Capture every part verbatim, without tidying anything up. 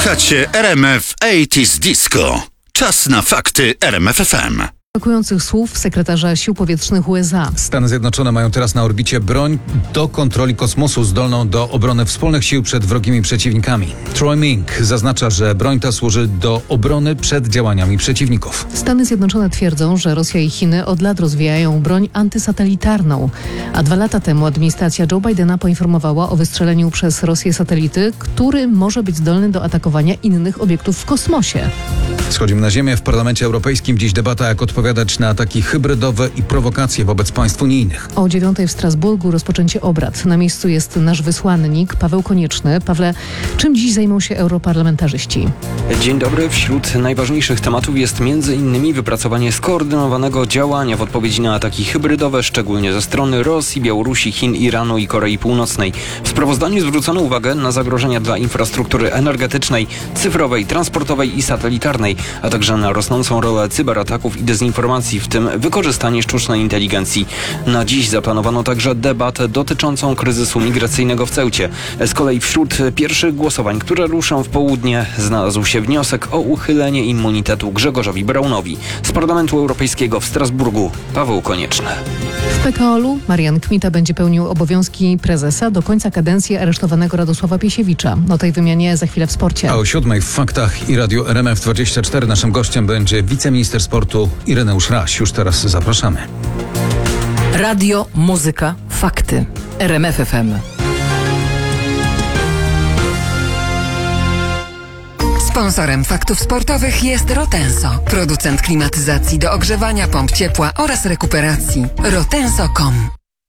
Słuchacie R M F osiemdziesiąt Disco. Czas na fakty R M F F M. Zaskakujących słów sekretarza Sił Powietrznych U S A. Stany Zjednoczone mają teraz na orbicie broń do kontroli kosmosu zdolną do obrony wspólnych sił przed wrogimi przeciwnikami. Troy Mink zaznacza, że broń ta służy do obrony przed działaniami przeciwników. Stany Zjednoczone twierdzą, że Rosja i Chiny od lat rozwijają broń antysatelitarną, a dwa lata temu administracja Joe Bidena poinformowała o wystrzeleniu przez Rosję satelity, który może być zdolny do atakowania innych obiektów w kosmosie. Schodzimy na ziemię. W Parlamencie Europejskim dziś debata, jak odpowiadać na ataki hybrydowe i prowokacje wobec państw unijnych. O dziewiątej w Strasburgu rozpoczęcie obrad. Na miejscu jest nasz wysłannik Paweł Konieczny. Pawle, czym dziś zajmą się europarlamentarzyści? Dzień dobry. Wśród najważniejszych tematów jest między innymi wypracowanie skoordynowanego działania w odpowiedzi na ataki hybrydowe, szczególnie ze strony Rosji, Białorusi, Chin, Iranu i Korei Północnej. W sprawozdaniu zwrócono uwagę na zagrożenia dla infrastruktury energetycznej, cyfrowej, transportowej i satelitarnej, a także na rosnącą rolę cyberataków i dezinformacji, w tym wykorzystanie sztucznej inteligencji. Na dziś zaplanowano także debatę dotyczącą kryzysu migracyjnego w Ceucie. Z kolei wśród pierwszych głosowań, które ruszą w południe, znalazł się wniosek o uchylenie immunitetu Grzegorzowi Braunowi. Z Parlamentu Europejskiego w Strasburgu Paweł Konieczny. W P K O L-u Marian Kmita będzie pełnił obowiązki prezesa do końca kadencji aresztowanego Radosława Piesiewicza. O tej wymianie za chwilę w sporcie. A o siódmej w Faktach i Radiu R M F dwadzieścia cztery naszym gościem będzie wiceminister sportu Ireneusz Raś. Już teraz zapraszamy. Radio, muzyka, fakty. R M F F M. Sponsorem faktów sportowych jest Rotenso, producent klimatyzacji do ogrzewania, pomp ciepła oraz rekuperacji. rotenso kropka com.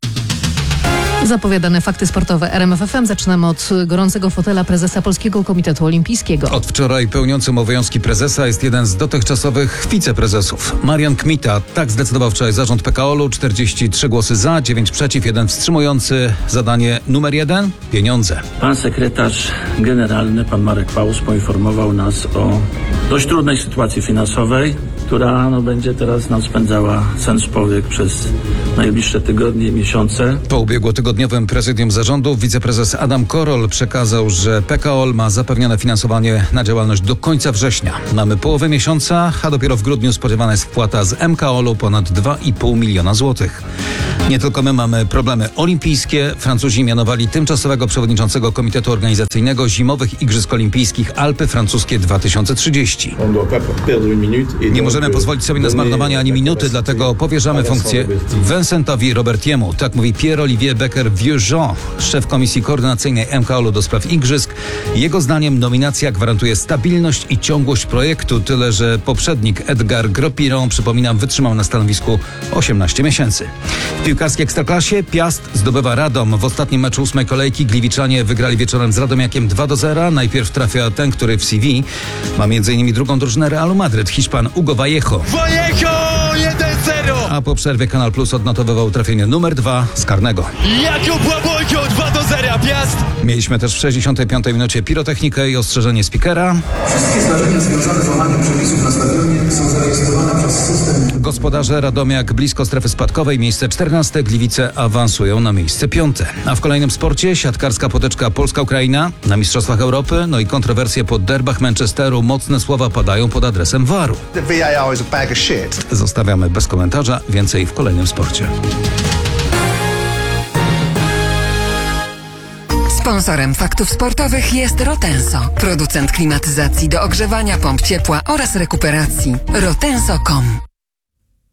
Zapowiadane fakty sportowe R M F F M. Zaczynamy od gorącego fotela prezesa Polskiego Komitetu Olimpijskiego. Od wczoraj pełniącym obowiązki prezesa jest jeden z dotychczasowych wiceprezesów. Marian Kmita. Tak zdecydował wczoraj zarząd P K O L-u. czterdzieści trzy głosy za, dziewięć przeciw, jeden wstrzymujący. Zadanie numer jeden? Pieniądze. Pan sekretarz generalny, pan Marek Paus, poinformował nas o dość trudnej sytuacji finansowej, która no, będzie teraz nam spędzała sen z powiek przez najbliższe tygodnie i miesiące. Po ubiegłotygodniowym prezydium zarządu wiceprezes Adam Korol przekazał, że P K O L ma zapewnione finansowanie na działalność do końca września. Mamy połowę miesiąca, a dopiero w grudniu spodziewana jest wpłata z M K O L-u ponad dwa i pół miliona złotych. Nie tylko my mamy problemy olimpijskie. Francuzi mianowali tymczasowego przewodniczącego Komitetu Organizacyjnego Zimowych Igrzysk Olimpijskich Alpy Francuskie dwa tysiące trzydzieści. Nie możemy pozwolić sobie na zmarnowanie ani minuty, dlatego powierzamy funkcję Vincentowi Robertiemu. Tak mówi Pierre-Olivier Becker-Vieux-Jean, szef Komisji Koordynacyjnej M K O L-u do spraw igrzysk. Jego zdaniem nominacja gwarantuje stabilność i ciągłość projektu, tyle że poprzednik Edgar Gros-Piron, przypominam, wytrzymał na stanowisku osiemnaście miesiędzy. W piłkarskiej Ekstraklasie Piast zdobywa Radom. W ostatnim meczu ósmej kolejki Gliwiczanie wygrali wieczorem z Radomiakiem dwa do zera. Najpierw trafia ten, który w C V ma między innymi drugą drużynę Realu Madryt, Hiszpan Hugo Vallejo. Vallejo jeden zero! A po przerwie Kanal Plus odnotowywał trafienie numer dwa z karnego. Jakub Vallejo dwa do zera, Piast! Mieliśmy też w sześćdziesiątej piątej minucie pirotechnikę i ostrzeżenie speakera. Wszystkie zdarzenia związane z łamaniem przepisów na stadionie są zarejestrowane przez system. Gospodarze Radomiak blisko strefy spadkowej, miejsce czternaste, Gliwice awansują na miejsce piąte. A w kolejnym sporcie siatkarska potyczka Polska-Ukraina na Mistrzostwach Europy, no i kontrowersje po derbach Manchesteru. Mocne słowa padają pod adresem V A R-u. Zostawiamy bez komentarza, więcej w kolejnym sporcie. Sponsorem faktów sportowych jest Rotenso, producent klimatyzacji do ogrzewania, pomp ciepła oraz rekuperacji. rotenso kropka com.